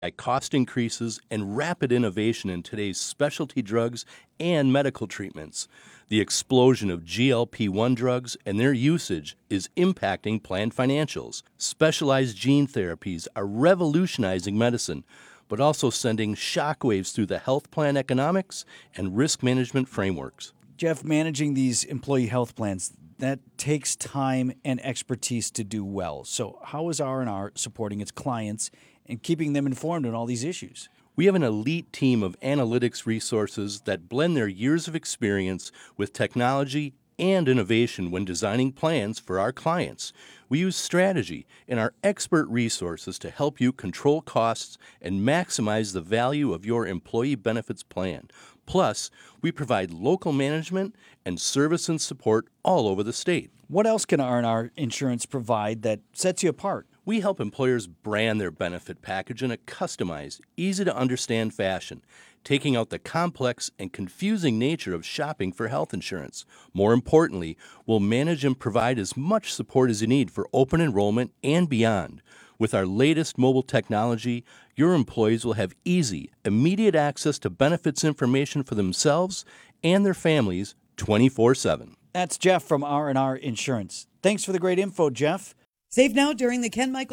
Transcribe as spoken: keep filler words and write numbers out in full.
At cost increases and rapid innovation in today's specialty drugs and medical treatments. The explosion of G L P one drugs and their usage is impacting plan financials. Specialized gene therapies are revolutionizing medicine, but also sending shockwaves through the health plan economics and risk management frameworks. Jeff, managing these employee health plans, that takes time and expertise to do well. So how is R and R supporting its clients and keeping them informed on all these issues? We have an elite team of analytics resources that blend their years of experience with technology and innovation when designing plans for our clients. We use strategy and our expert resources to help you control costs and maximize the value of your employee benefits plan. Plus, we provide local management and service and support all over the state. What else can R and R Insurance provide that sets you apart? We help employers brand their benefit package in a customized, easy-to-understand fashion, taking out the complex and confusing nature of shopping for health insurance. More importantly, we'll manage and provide as much support as you need for open enrollment and beyond. With our latest mobile technology, your employees will have easy, immediate access to benefits information for themselves and their families twenty-four seven. That's Jeff from R and R Insurance. Thanks for the great info, Jeff. Save now during the Ken Michael